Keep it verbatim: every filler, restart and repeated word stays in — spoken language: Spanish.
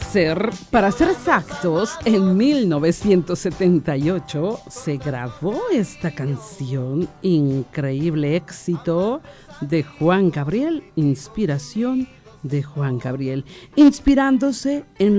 ser, para ser exactos, en mil novecientos setenta y ocho se grabó esta canción, increíble éxito de Juan Gabriel, inspiración de Juan Gabriel, inspirándose en